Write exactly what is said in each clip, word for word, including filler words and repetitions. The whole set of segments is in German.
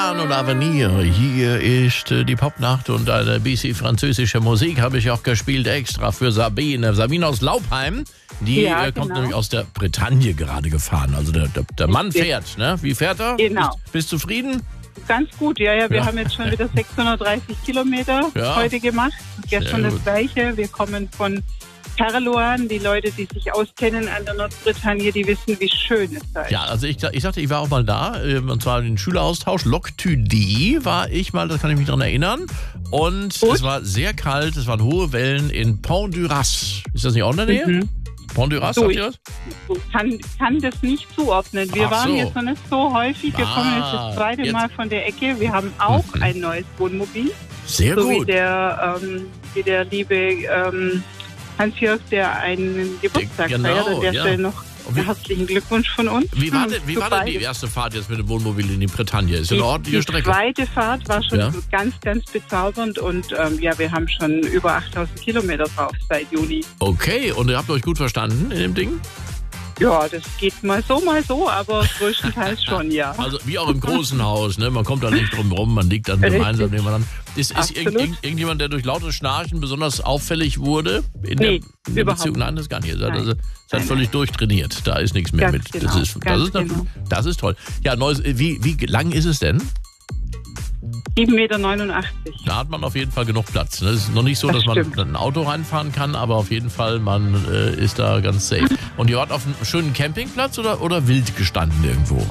Suzanne und Avenir. Hier ist äh, die Popnacht und eine bisschen französische Musik habe ich auch gespielt extra für Sabine. Sabine aus Laupheim, die Ja, äh, kommt genau. nämlich aus der Bretagne gerade gefahren. Also der, der, der Mann fährt, ne? Wie fährt er? Genau. Bist, bist du zufrieden? Ganz gut, ja, ja. Wir Ja. haben jetzt schon wieder sechshundertdreißig Kilometer Ja. heute gemacht. Gestern Sehr das gut. Gleiche. Wir kommen von Carloan. Die Leute, die sich auskennen an der Nordbretagne, die wissen, wie schön es da ist. Ja, also ich, ich sagte, ich war auch mal da, ähm, und zwar den Schüleraustausch. Loctudé war ich mal, das kann ich mich daran erinnern. Und Gut. es war sehr kalt, es waren hohe Wellen in Pont du Ras. Ist das nicht auch in der Nähe? Mhm. Pont du Ras, So, sagt ich- ihr das? Ich kann, kann das nicht zuordnen. Wir Ach waren so. jetzt noch nicht so häufig. Wir Ah, kommen jetzt das zweite jetzt- Mal von der Ecke. Wir haben auch Mhm. ein neues Wohnmobil. Sehr So wie gut. der, ähm, wie der liebe ähm, Hans-Jörg, der einen Geburtstag Genau, feiert. An der ja. Stelle noch Und wie- herzlichen Glückwunsch von uns. Wie war, Hm, denn, wie zu war denn die beiden. erste Fahrt jetzt mit dem Wohnmobil in die Bretagne? Ist ja eine Die, ordentliche die Strecke. zweite Fahrt war schon Ja. ganz, ganz bezaubernd und ähm, ja, wir haben schon über achttausend Kilometer drauf seit Juni. Okay, und ihr habt euch gut verstanden in dem Ding? Ja, das geht mal so, mal so, aber größtenteils schon, ja. Also wie auch im großen Haus, ne? Man kommt da nicht drum rum, man liegt dann Richtig. gemeinsam nebeneinander. Ist, ist irgend, Absolut. irgend, irgendjemand, der durch lautes Schnarchen besonders auffällig wurde in der, Nee, in der überhaupt Beziehung? Nein, das gar nicht. Ihr seid, Nein. also, seid Nein, völlig durchtrainiert. Da ist nichts mehr Ganz mit. Das genau, ist, das, ganz ist, genau. das ist toll. Ja, neues, wie, wie lang ist es denn? sieben Meter neunundachtzig. Da hat man auf jeden Fall genug Platz. Es ist noch nicht so, Das dass man stimmt. ein Auto reinfahren kann, aber auf jeden Fall, man äh, ist da ganz safe. Und ihr wart auf einem schönen Campingplatz oder, oder wild gestanden irgendwo?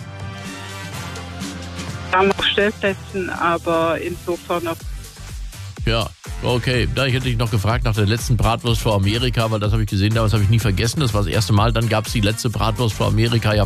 Wir haben auf Stellplätzen, aber insofern auch Ja, okay. Da hätte ich noch gefragt nach der letzten Bratwurst vor Amerika, weil das habe ich gesehen, damals habe ich nie vergessen. Das war das erste Mal. Dann gab es die letzte Bratwurst vor Amerika ja